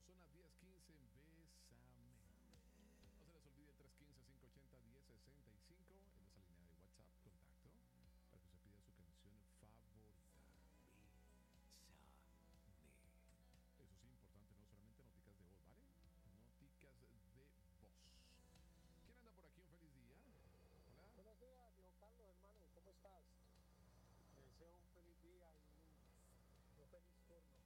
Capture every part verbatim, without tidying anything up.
Son las diez quince en Bésame. No se les olvide tres uno cinco, cinco ocho cero, diez sesenta y cinco. Es nuestra línea de WhatsApp, contacto, para que usted pida su canción favorita. Bésame. Eso sí, importante, no solamente noticas de voz, ¿vale? Noticas de voz. ¿Quién anda por aquí? Un feliz día. Hola. Buenos días, Diego Carlos, hermano, ¿cómo estás? Te deseo un feliz día y un, un feliz turno.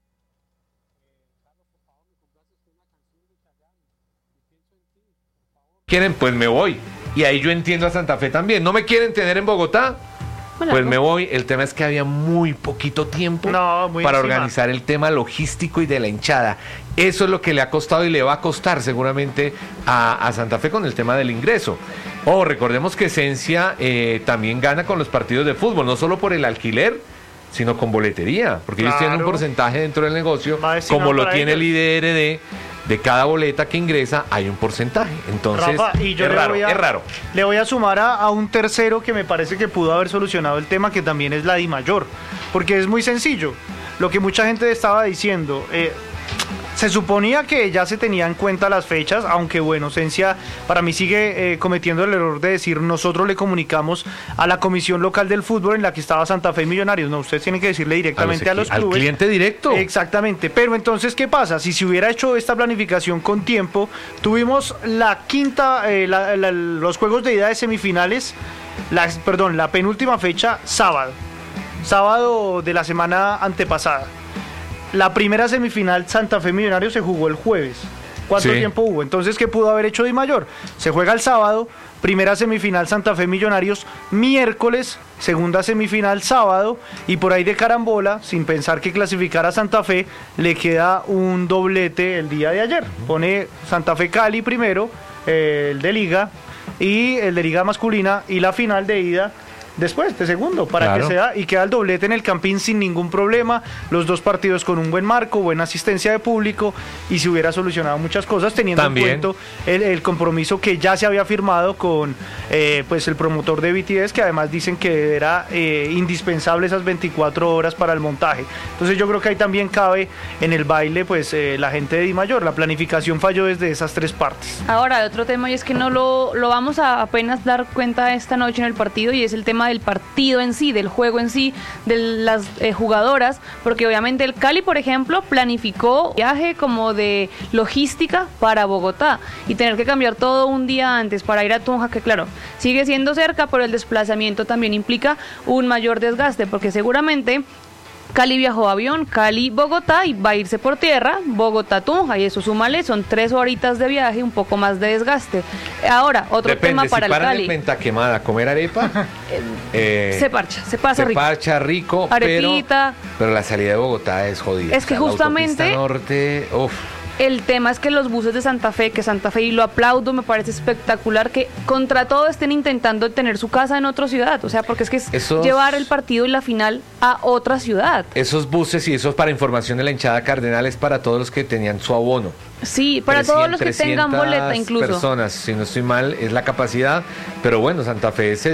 Eh, Carlos, por favor, me complaces con una canción de Chayanne y pienso en ti, por favor. Quieren, pues me voy. Y ahí yo entiendo a Santa Fe también. ¿No me quieren tener en Bogotá? Hola, Pues ¿no? me voy. El tema es que había muy poquito tiempo No, muy para encima. organizar el tema logístico y de la hinchada. Eso es lo que le ha costado y le va a costar seguramente a, a Santa Fe con el tema del ingreso. Oh, recordemos que Esencia eh, también gana con los partidos de fútbol, no solo por el alquiler, sino con boletería, porque ellos tienen un Claro. porcentaje dentro del negocio, Va destinado como lo para tiene el ellos. I D R D. De cada boleta que ingresa hay un porcentaje. Entonces, Rafa, y yo es le raro, voy a, es raro. Le voy a sumar a, a un tercero que me parece que pudo haber solucionado el tema, que también es la DIMAYOR. Porque es muy sencillo. Lo que mucha gente estaba diciendo, eh, se suponía que ya se tenían en cuenta las fechas, aunque bueno, Esencia para mí sigue eh, cometiendo el error de decir nosotros le comunicamos a la comisión local del fútbol en la que estaba Santa Fe y Millonarios. No, ustedes tienen que decirle directamente a los, A los, clubes. al cliente directo. Exactamente, pero entonces, ¿qué pasa? Si se hubiera hecho esta planificación con tiempo, tuvimos la quinta, eh, la- la- los juegos de ida de semifinales, la, perdón, la penúltima fecha, sábado, sábado de la semana antepasada. La primera semifinal Santa Fe Millonarios se jugó el jueves. ¿Cuánto Sí. tiempo hubo? Entonces, ¿qué pudo haber hecho DIMAYOR? Se juega el sábado, primera semifinal Santa Fe Millonarios, miércoles, segunda semifinal sábado, y por ahí de carambola, sin pensar que clasificara a Santa Fe, le queda un doblete el día de ayer. Pone Santa Fe Cali primero, eh, el de Liga, y el de Liga masculina, y la final de ida después, de segundo, para Claro. que sea, y queda el doblete en el Campín sin ningún problema, los dos partidos con un buen marco, buena asistencia de público, y se hubiera solucionado muchas cosas, teniendo También. en cuenta el, el compromiso que ya se había firmado con eh, pues el promotor de B T S, que además dicen que era eh, indispensable esas veinticuatro horas para el montaje. Entonces yo creo que ahí también cabe en el baile pues eh, la gente de DIMAYOR, la planificación falló desde esas tres partes. Ahora, hay otro tema y es que no lo, lo vamos a apenas dar cuenta esta noche en el partido, y es el tema del partido en sí, del juego en sí, de las eh, jugadoras, porque obviamente el Cali, por ejemplo, planificó viaje como de logística para Bogotá y tener que cambiar todo un día antes para ir a Tunja, que claro, sigue siendo cerca, pero el desplazamiento también implica un mayor desgaste, porque seguramente Cali viajó a avión, Cali-Bogotá, y va a irse por tierra, Bogotá-Tunja, y eso súmale, son tres horitas de viaje, un poco más de desgaste. Ahora, otro Depende, tema si para el paran Cali. en Venta Quemada a comer arepa, eh, Se parcha, se pasa se rico. parcha rico, pero, Arepita. pero la salida de Bogotá es jodida. Es que O sea, la justamente- autopista norte, uf, El tema es que los buses de Santa Fe, que Santa Fe, y lo aplaudo, me parece espectacular que contra todo estén intentando tener su casa en otra ciudad, o sea, porque es que es Esos- llevar el partido y la final a otra ciudad. esos buses y esos para información de la hinchada Cardenal es para todos los que tenían su abono. Sí, para todos los que tengan trescientas boleta incluso. personas, si no estoy mal, es la capacidad, pero bueno, Santa Fe se